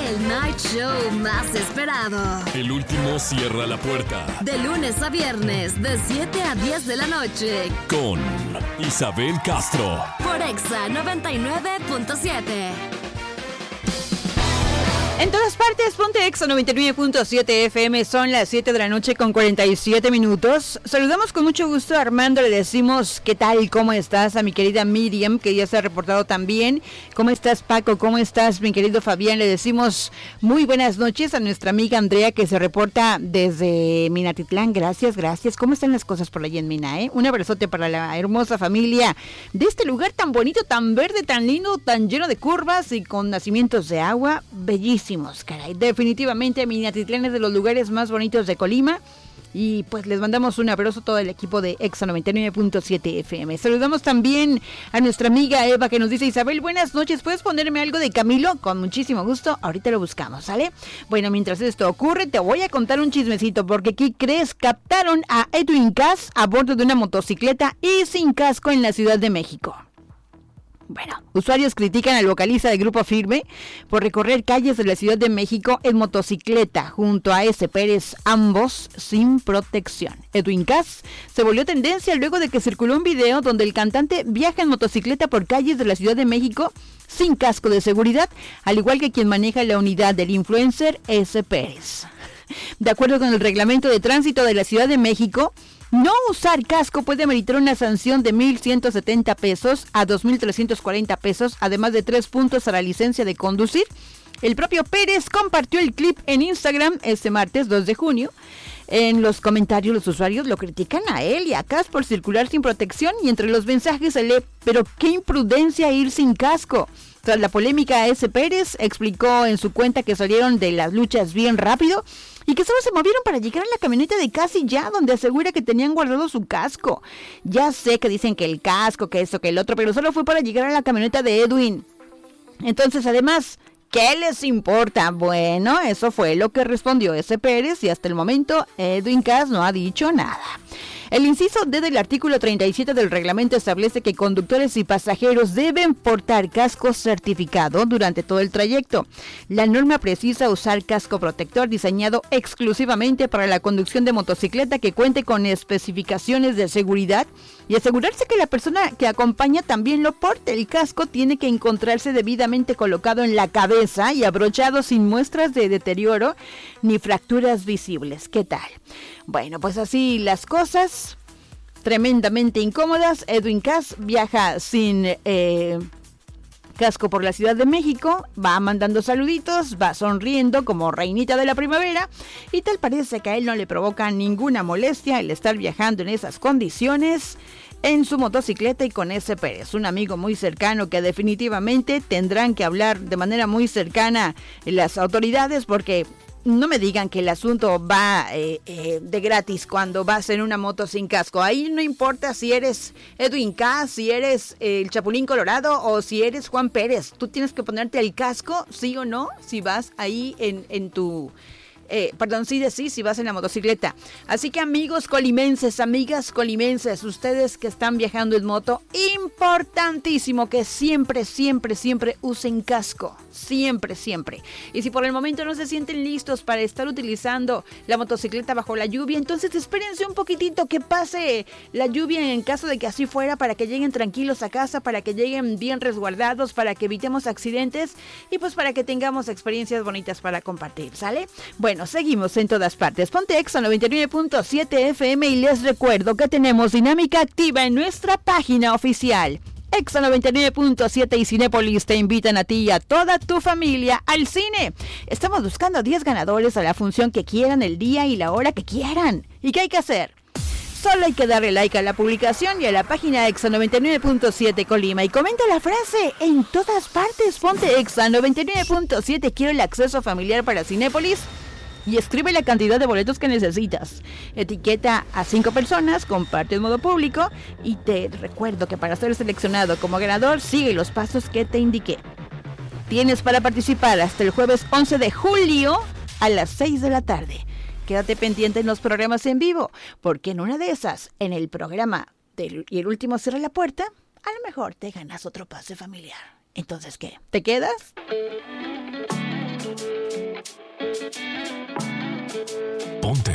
El night show más esperado. El último cierra la puerta. De lunes a viernes, de 7 a 10 de la noche. Con Isabel Castro. Por Exa 99.7. En todas partes, ponte Exa 99.7 FM, son las 7 de la noche con 47 minutos. Saludamos con mucho gusto a Armando, le decimos ¿qué tal? ¿Cómo estás? A mi querida Miriam, que ya se ha reportado también. ¿Cómo estás, Paco? ¿Cómo estás, mi querido Fabián? Le decimos muy buenas noches a nuestra amiga Andrea, que se reporta desde Minatitlán. Gracias. ¿Cómo están las cosas por allá en Mina, Un abrazote para la hermosa familia de este lugar tan bonito, tan verde, tan lindo, tan lleno de curvas y con nacimientos de agua bellísimos. Caray, definitivamente Minatitlán es de los lugares más bonitos de Colima y pues les mandamos un abrazo a todo el equipo de Exa 99.7 FM. Saludamos también a nuestra amiga Eva, que nos dice: Isabel, buenas noches, ¿puedes ponerme algo de Camilo? Con muchísimo gusto, ahorita lo buscamos, ¿sale? Bueno, mientras esto ocurre, te voy a contar un chismecito, porque ¿qué crees? Captaron a Edwin Cass a bordo de una motocicleta y sin casco en la Ciudad de México. Bueno, usuarios critican al vocalista del Grupo Firme por recorrer calles de la Ciudad de México en motocicleta junto a S. Pérez, ambos sin protección. Edwin Cass se volvió tendencia luego de que circuló un video donde el cantante viaja en motocicleta por calles de la Ciudad de México sin casco de seguridad, al igual que quien maneja la unidad del influencer S. Pérez. De acuerdo con el reglamento de tránsito de la Ciudad de México, no usar casco puede meritar una sanción de 1,170 pesos a 2,340 pesos, además de 3 puntos a la licencia de conducir. El propio Pérez compartió el clip en Instagram este martes 2 de junio. En los comentarios los usuarios lo critican a él y a Cass por circular sin protección, y entre los mensajes se lee: pero qué imprudencia ir sin casco. Tras la polémica, S. Pérez explicó en su cuenta que salieron de las luchas bien rápido y que solo se movieron para llegar a la camioneta de Cass y ya, donde asegura que tenían guardado su casco. Ya sé que dicen que el casco, que esto, que el otro, pero solo fue para llegar a la camioneta de Edwin. Entonces, además, ¿qué les importa? Bueno, eso fue lo que respondió S. Pérez, y hasta el momento Edwin Cass no ha dicho nada. El inciso D del artículo 37 del reglamento establece que conductores y pasajeros deben portar casco certificado durante todo el trayecto. La norma precisa usar casco protector diseñado exclusivamente para la conducción de motocicleta que cuente con especificaciones de seguridad y asegurarse que la persona que acompaña también lo porte. El casco tiene que encontrarse debidamente colocado en la cabeza y abrochado sin muestras de deterioro ni fracturas visibles. ¿Qué tal? Bueno, pues así las cosas, tremendamente incómodas. Edwin Cass viaja sin casco por la Ciudad de México, va mandando saluditos, va sonriendo como reinita de la primavera, y tal parece que a él no le provoca ninguna molestia el estar viajando en esas condiciones en su motocicleta y con S. Pérez, un amigo muy cercano que definitivamente tendrán que hablar de manera muy cercana las autoridades, porque no me digan que el asunto va de gratis cuando vas en una moto sin casco. Ahí no importa si eres Edwin Cass, si eres el Chapulín Colorado o si eres Juan Pérez. Tú tienes que ponerte el casco, sí o no, si vas ahí en tu... si vas en la motocicleta. Así que amigos colimenses, amigas colimenses, ustedes que están viajando en moto, importantísimo que siempre usen casco. Siempre. Y si por el momento no se sienten listos para estar utilizando la motocicleta bajo la lluvia, entonces espérense un poquitito que pase la lluvia, en caso de que así fuera, para que lleguen tranquilos a casa, para que lleguen bien resguardados, para que evitemos accidentes y pues para que tengamos experiencias bonitas para compartir, ¿sale? Bueno, seguimos en todas partes. Ponte Exa 99.7 FM y les recuerdo que tenemos dinámica activa en nuestra página oficial. Exa 99.7 y Cinépolis te invitan a ti y a toda tu familia al cine. Estamos buscando 10 ganadores a la función que quieran, el día y la hora que quieran. ¿Y qué hay que hacer? Solo hay que darle like a la publicación y a la página Exa 99.7 Colima y comenta la frase en todas partes. Ponte Exa 99.7, quiero el acceso familiar para Cinépolis. Y escribe la cantidad de boletos que necesitas. Etiqueta a 5 personas, comparte en modo público y te recuerdo que para ser seleccionado como ganador, sigue los pasos que te indiqué. Tienes para participar hasta el jueves 11 de julio a las 6 de la tarde. Quédate pendiente en los programas en vivo, porque en una de esas, en el programa y el último cierra la puerta, a lo mejor te ganas otro pase familiar. Entonces, ¿qué? ¿Te quedas? Ponte